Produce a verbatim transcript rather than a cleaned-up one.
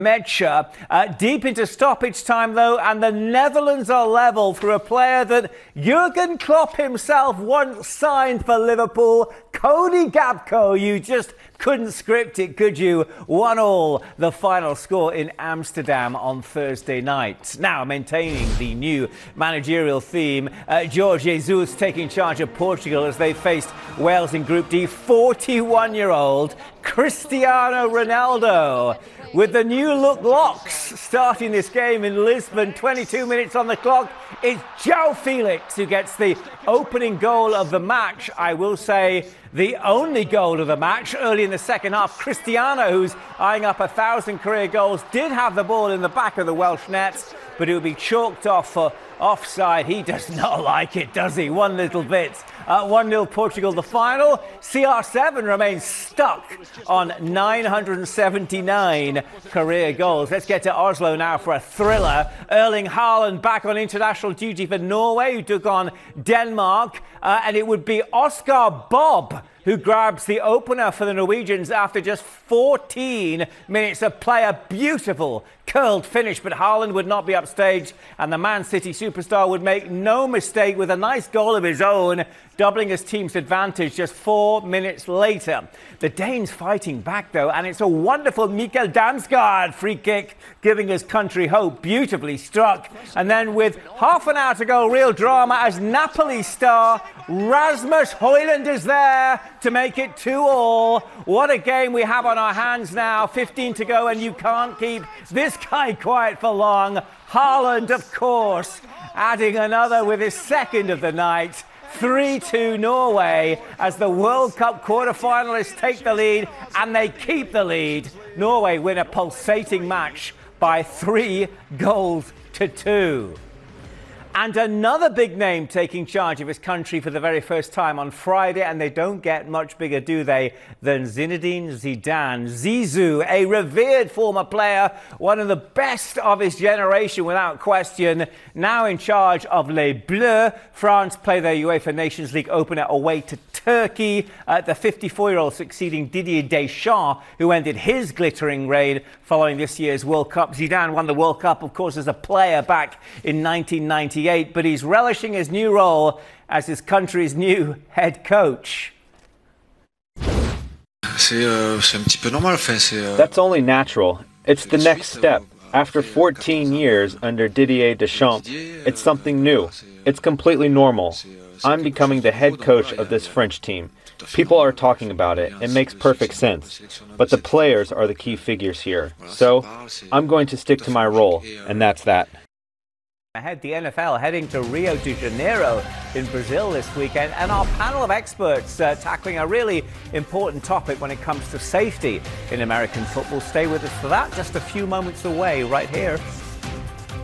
Metscher. Uh, deep into stoppage time, though, and the Netherlands are level through a player that Jurgen Klopp himself once signed for Liverpool, Cody Gakpo. You just couldn't script it, could you? One all, the final score in Amsterdam on Thursday night. Now, maintaining the new managerial theme, uh, Jorge Jesus taking charge of Portugal as they faced Wales in Group D. forty-one-year-old Cristiano Ronaldo with the new look locks starting this game in Lisbon. twenty-two minutes on the clock. It's João Felix who gets the opening goal of the match. I will say the only goal of the match early in the second half. Cristiano, who's eyeing up a thousand career goals, did have the ball in the back of the Welsh net, but it will be chalked off for offside. He does not like it, does he? One little bit. Uh, one nil Portugal, the final. C R seven remains stuck on nine hundred seventy-nine career goals. Let's get to Oslo now for a thriller. Erling Haaland back on international duty for Norway, who took on Denmark. Uh, and it would be Oscar Bob who grabs the opener for the Norwegians after just fourteen minutes of play. A beautiful curled finish, but Haaland would not be upstaged, and the Man City superstar would make no mistake with a nice goal of his own, doubling his team's advantage just four minutes later. The Danes fighting back, though, and it's a wonderful Mikkel Damsgaard free kick, giving his country hope. Beautifully struck. And then with half an hour to go, real drama as Napoli star Rasmus Højlund is there to make it two all. What a game we have on our hands now. fifteen to go, and you can't keep this guy quiet for long. Haaland, of course, adding another with his second of the night. three two Norway as the World Cup quarter-finalists take the lead, and they keep the lead. Norway win a pulsating match by three goals to two. And another big name taking charge of his country for the very first time on Friday, and they don't get much bigger, do they, than Zinedine Zidane. Zizou, a revered former player, one of the best of his generation without question, now in charge of Les Bleus. France play their UEFA Nations League opener away to Turkey. Uh, the fifty-four-year-old succeeding Didier Deschamps, who ended his glittering reign following this year's World Cup. Zidane won the World Cup, of course, as a player back in nineteen ninety-eight, but he's relishing his new role as his country's new head coach. That's only natural. It's the next step. After fourteen years under Didier Deschamps, it's something new. It's completely normal. I'm becoming the head coach of this French team. People are talking about it. It makes perfect sense. But the players are the key figures here. So I'm going to stick to my role, and that's that. Ahead, the N F L heading to Rio de Janeiro in Brazil this weekend, and our panel of experts uh, tackling a really important topic when it comes to safety in American football. Stay with us for that, just a few moments away right here.